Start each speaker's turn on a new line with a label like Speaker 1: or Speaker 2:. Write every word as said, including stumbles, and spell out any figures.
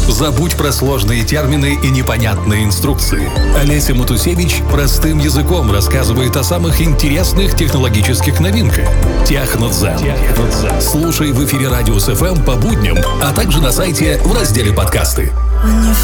Speaker 1: Забудь про сложные термины и непонятные инструкции. Олеся Матусевич простым языком рассказывает о самых интересных технологических новинках. Технодзен. Слушай в эфире Радиус эф эм по будням, а также на сайте в разделе подкасты.